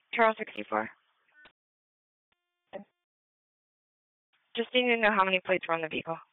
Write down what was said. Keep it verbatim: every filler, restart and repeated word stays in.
Charles sixty-four. Just need to know how many plates were on the vehicle.